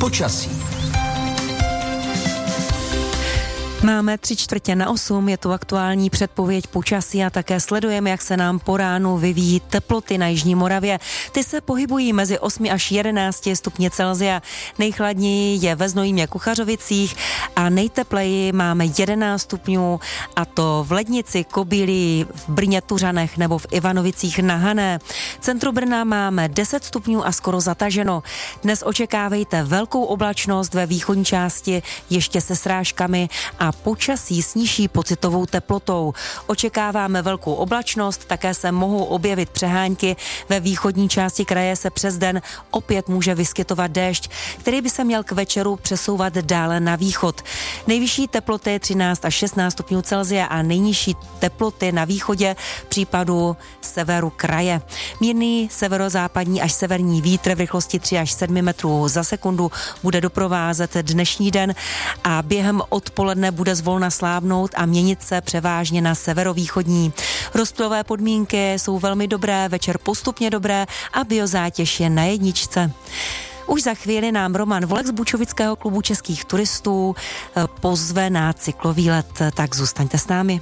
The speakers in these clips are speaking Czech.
Počasí. Máme 7:45, je tu aktuální předpověď počasí a také sledujeme, jak se nám po ránu vyvíjí teploty na jižní Moravě. Ty se pohybují mezi 8 až 11 stupně Celsia. Nejchladněji je ve Znojmě Kuchařovicích a nejtepleji máme 11 stupňů, a to v Lednici, Kobylí, v Brně, Tuřanech nebo v Ivanovicích na Hané. V centru Brna máme 10 stupňů a skoro zataženo. Dnes očekávejte velkou oblačnost ve východní části, ještě se srážkami a počasí s nižší pocitovou teplotou. Očekáváme velkou oblačnost, také se mohou objevit přehánky. Ve východní části kraje se přes den opět může vyskytovat déšť, který by se měl k večeru přesouvat dále na východ. Nejvyšší teploty 13 až 16 stupňů Celsia a nejnižší teploty na východě případu severu kraje. Mírný severozápadní až severní vítr v rychlosti 3 až 7 metrů za sekundu bude doprovázet dnešní den a během odpoledne bude zvolna slábnout a měnit se převážně na severovýchodní. Rozptylové podmínky jsou velmi dobré, večer postupně dobré a biozátěž je na jedničce. Už za chvíli nám Roman Volek z Bučovického klubu českých turistů pozve na cyklovýlet, tak zůstaňte s námi.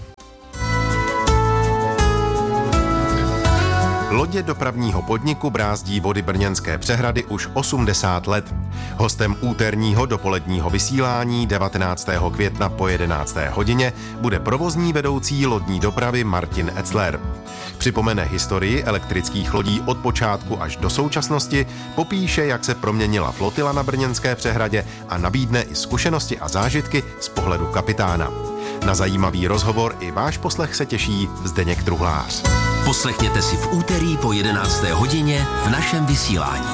Lodě dopravního podniku brázdí vody Brněnské přehrady už 80 let. Hostem úterního dopoledního vysílání 19. května po 11. hodině bude provozní vedoucí lodní dopravy Martin Etzler. Připomene historii elektrických lodí od počátku až do současnosti, popíše, jak se proměnila flotila na Brněnské přehradě a nabídne i zkušenosti a zážitky z pohledu kapitána. Na zajímavý rozhovor i váš poslech se těší Zdeněk Truhlář. Poslechněte si v úterý po 11. hodině v našem vysílání.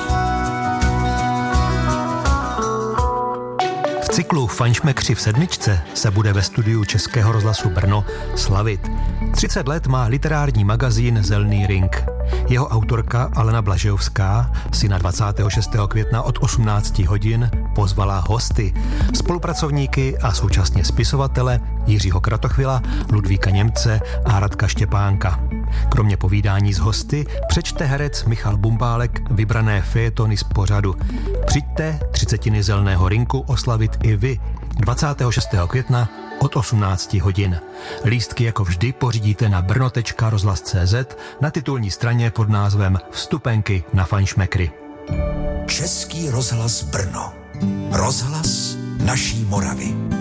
V cyklu Fajnšmekři v sedmičce se bude ve studiu Českého rozhlasu Brno slavit. 30 let má literární magazín Zelný ring. Jeho autorka Alena Blažejovská si na 26. května od 18 hodin pozvala hosty, spolupracovníky a současně spisovatele Jiřího Kratochvila, Ludvíka Němce a Radka Štěpánka. Kromě povídání s hosty přečte herec Michal Bumbálek vybrané fejetony z pořadu. Přijďte 30. Zelného rinku oslavit i vy 26. května od 18 hodin. Lístky jako vždy pořídíte na brno.rozhlas.cz na titulní straně pod názvem Vstupenky na Fajnšmekry. Český rozhlas Brno. Rozhlas naší Moravy.